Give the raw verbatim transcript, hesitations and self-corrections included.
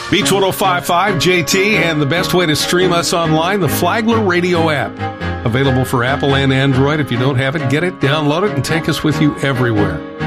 Beach one oh five point five, J T, and the best way to stream us online, the Flagler Radio app. Available for Apple and Android. If you don't have it, get it, download it, and take us with you everywhere.